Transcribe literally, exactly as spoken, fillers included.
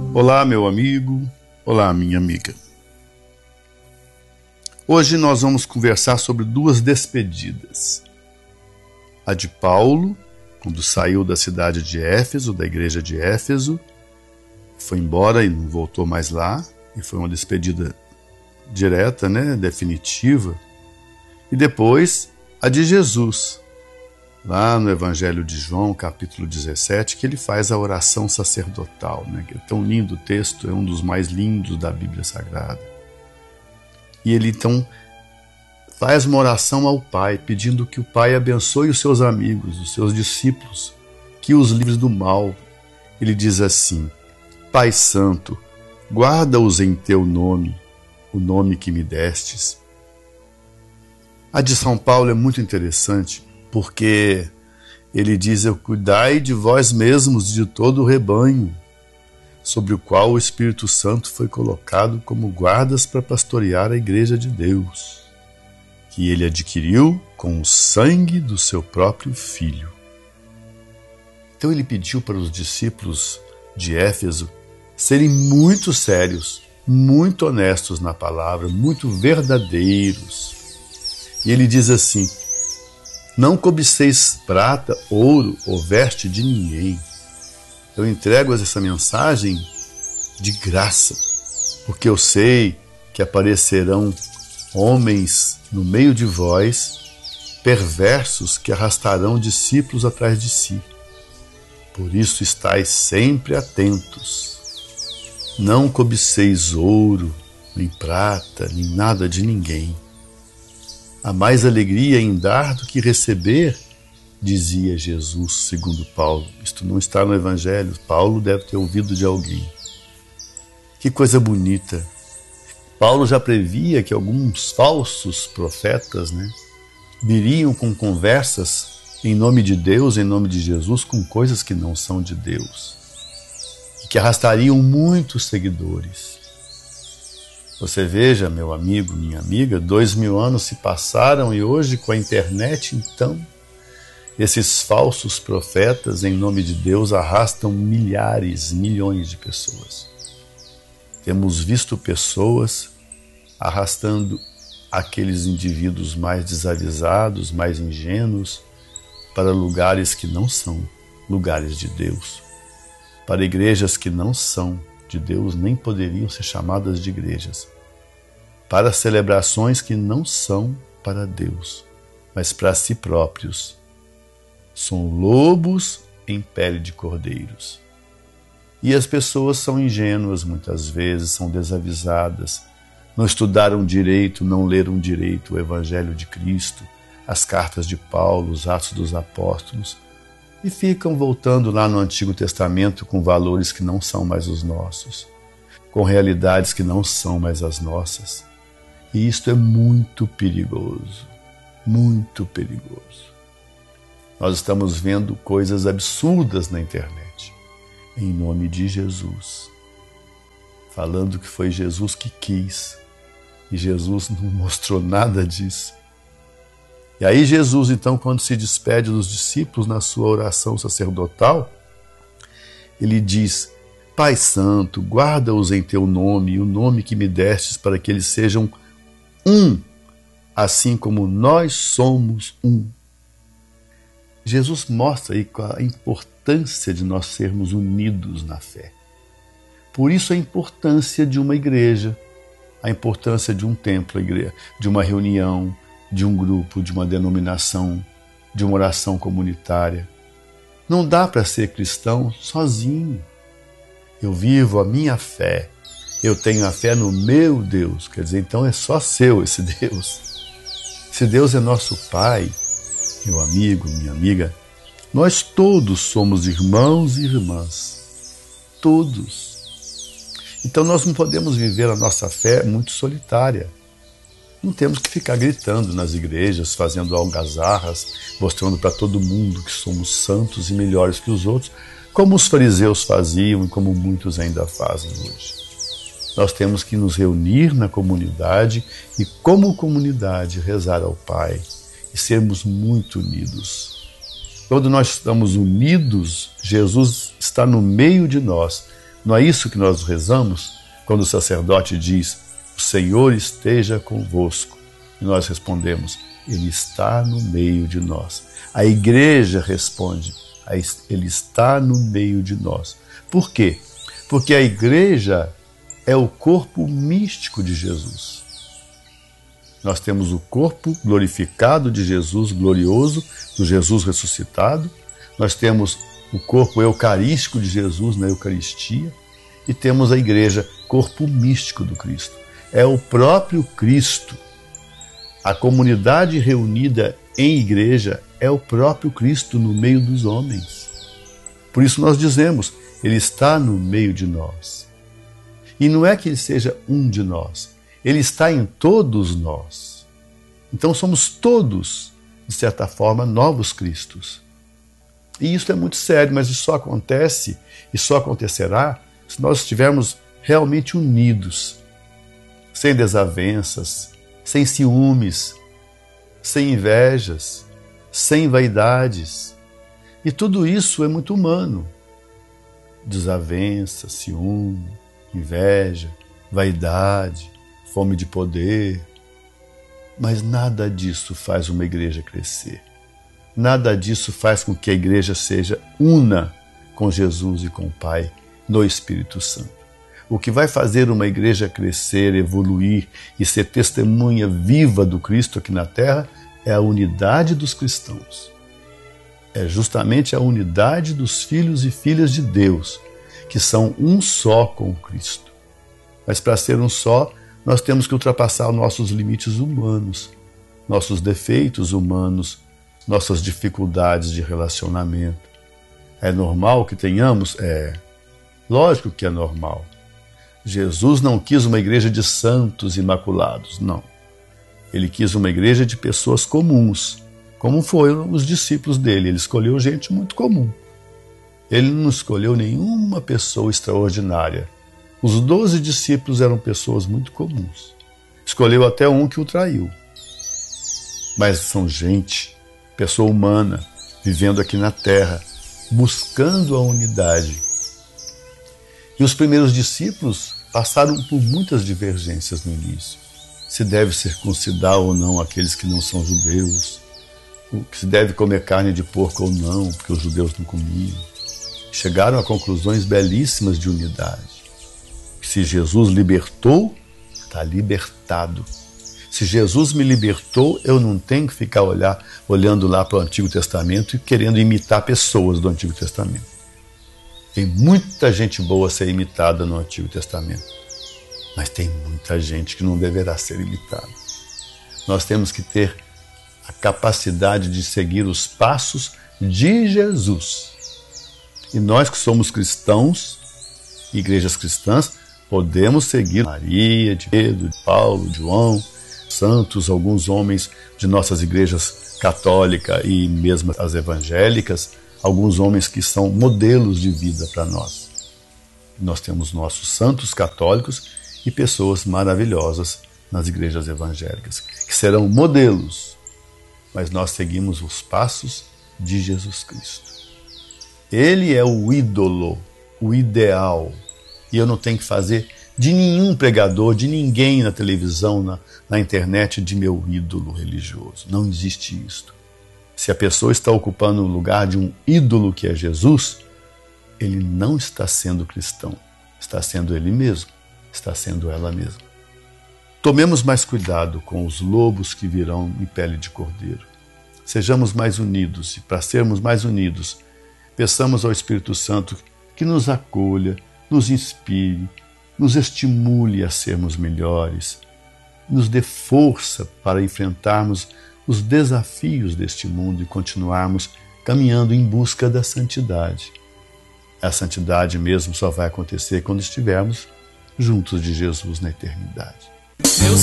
Olá, meu amigo. Olá, minha amiga. Hoje nós vamos conversar sobre duas despedidas. A de Paulo, quando saiu da cidade de Éfeso, da igreja de Éfeso, foi embora e não voltou mais lá, e foi uma despedida direta, né, definitiva. E depois a de Jesus, lá no Evangelho de João, capítulo dezessete, que ele faz a oração sacerdotal, né? Que é tão lindo o texto, é um dos mais lindos da Bíblia Sagrada. E ele então faz uma oração ao Pai, pedindo que o Pai abençoe os seus amigos, os seus discípulos, que os livre do mal. Ele diz assim: Pai Santo, guarda-os em teu nome, o nome que me destes. A de São Paulo é muito interessante, porque ele diz: eu cuidai de vós mesmos, de todo o rebanho, sobre o qual o Espírito Santo foi colocado como guardas para pastorear a igreja de Deus, que ele adquiriu com o sangue do seu próprio Filho. Então ele pediu para os discípulos de Éfeso serem muito sérios, muito honestos na palavra, muito verdadeiros. E ele diz assim: não cobiceis prata, ouro ou veste de ninguém. Eu entrego essa mensagem de graça, porque eu sei que aparecerão homens no meio de vós, perversos, que arrastarão discípulos atrás de si. Por isso estais sempre atentos. Não cobiceis ouro, nem prata, nem nada de ninguém. Há mais alegria em dar do que receber, dizia Jesus, segundo Paulo. Isto não está no Evangelho, Paulo deve ter ouvido de alguém. Que coisa bonita. Paulo já previa que alguns falsos profetas, né, viriam com conversas em nome de Deus, em nome de Jesus, com coisas que não são de Deus, e que arrastariam muitos seguidores. Você veja, meu amigo, minha amiga, dois mil anos se passaram e hoje, com a internet, então, esses falsos profetas, em nome de Deus, arrastam milhares, milhões de pessoas. Temos visto pessoas arrastando aqueles indivíduos mais desavisados, mais ingênuos, para lugares que não são lugares de Deus, para igrejas que não são de Deus, nem poderiam ser chamadas de igrejas, para celebrações que não são para Deus, mas para si próprios. São lobos em pele de cordeiros. E as pessoas são ingênuas muitas vezes, são desavisadas, não estudaram direito, não leram direito o Evangelho de Cristo, as cartas de Paulo, os Atos dos Apóstolos, e ficam voltando lá no Antigo Testamento com valores que não são mais os nossos, com realidades que não são mais as nossas. E isto é muito perigoso, muito perigoso. Nós estamos vendo coisas absurdas na internet, em nome de Jesus, falando que foi Jesus que quis, e Jesus não mostrou nada disso. E aí Jesus, então, quando se despede dos discípulos na sua oração sacerdotal, ele diz: Pai Santo, guarda-os em teu nome, e o nome que me destes, para que eles sejam um, assim como nós somos um. Jesus mostra aí a importância de nós sermos unidos na fé. Por isso a importância de uma igreja, a importância de um templo, de uma reunião, de um grupo, de uma denominação, de uma oração comunitária. Não dá para ser cristão sozinho. Eu vivo a minha fé, eu tenho a fé no meu Deus. Quer dizer, então é só seu esse Deus. Esse Deus é nosso Pai, meu amigo, minha amiga. Nós todos somos irmãos e irmãs. Todos. Então nós não podemos viver a nossa fé muito solitária. Não temos que ficar gritando nas igrejas, fazendo algazarras, mostrando para todo mundo que somos santos e melhores que os outros, como os fariseus faziam e como muitos ainda fazem hoje. Nós temos que nos reunir na comunidade e, como comunidade, rezar ao Pai e sermos muito unidos. Quando nós estamos unidos, Jesus está no meio de nós, Não é isso que nós rezamos quando o sacerdote diz: o Senhor esteja convosco. E nós respondemos: Ele está no meio de nós. A igreja responde: Ele está no meio de nós. Por quê? Porque a igreja é o corpo místico de Jesus. Nós temos o corpo glorificado de Jesus, glorioso, do Jesus ressuscitado. Nós temos o corpo eucarístico de Jesus na Eucaristia. E temos a igreja, corpo místico do Cristo. É o próprio Cristo. A comunidade reunida em igreja é o próprio Cristo no meio dos homens. Por isso nós dizemos: Ele está no meio de nós. E não é que Ele seja um de nós. Ele está em todos nós. Então somos todos, de certa forma, novos Cristos. E isso é muito sério, mas isso só acontece e só acontecerá se nós estivermos realmente unidos, sem desavenças, sem ciúmes, sem invejas, sem vaidades. E tudo isso é muito humano. Desavença, ciúme, inveja, vaidade, fome de poder. Mas nada disso faz uma igreja crescer. Nada disso faz com que a igreja seja una com Jesus e com o Pai no Espírito Santo. O que vai fazer uma igreja crescer, evoluir e ser testemunha viva do Cristo aqui na terra é a unidade dos cristãos. É justamente a unidade dos filhos e filhas de Deus, que são um só com o Cristo. Mas para ser um só, nós temos que ultrapassar nossos limites humanos, nossos defeitos humanos, nossas dificuldades de relacionamento. É normal que tenhamos? É. Lógico que é normal. Jesus não quis uma igreja de santos imaculados, não. Ele quis uma igreja de pessoas comuns, como foram os discípulos dele. Ele escolheu gente muito comum. Ele não escolheu nenhuma pessoa extraordinária. Os doze discípulos eram pessoas muito comuns. Escolheu até um que o traiu. Mas são gente, pessoa humana, vivendo aqui na terra, buscando a unidade. E os primeiros discípulos passaram por muitas divergências no início. Se deve circuncidar ou não aqueles que não são judeus, se deve comer carne de porco ou não, porque os judeus não comiam. Chegaram a conclusões belíssimas de unidade. Se Jesus libertou, está libertado. Se Jesus me libertou, eu não tenho que ficar olhar, olhando lá para o Antigo Testamento e querendo imitar pessoas do Antigo Testamento. Tem muita gente boa a ser imitada no Antigo Testamento, mas tem muita gente que não deverá ser imitada. Nós temos que ter a capacidade de seguir os passos de Jesus. E nós que somos cristãos, igrejas cristãs, podemos seguir Maria, de Pedro, de Paulo, de João, santos, alguns homens de nossas igrejas católica e mesmo as evangélicas, alguns homens que são modelos de vida para nós. Nós temos nossos santos católicos e pessoas maravilhosas nas igrejas evangélicas, que serão modelos, mas nós seguimos os passos de Jesus Cristo. Ele é o ídolo, o ideal, e eu não tenho que fazer de nenhum pregador, de ninguém na televisão, na, na internet, de meu ídolo religioso. Não existe isto. Se a pessoa está ocupando o lugar de um ídolo que é Jesus, ele não está sendo cristão, está sendo ele mesmo, está sendo ela mesma. Tomemos mais cuidado com os lobos que virão em pele de cordeiro. Sejamos mais unidos, e para sermos mais unidos, peçamos ao Espírito Santo que nos acolha, nos inspire, nos estimule a sermos melhores, nos dê força para enfrentarmos os desafios deste mundo e continuarmos caminhando em busca da santidade. A santidade mesmo só vai acontecer quando estivermos juntos de Jesus na eternidade.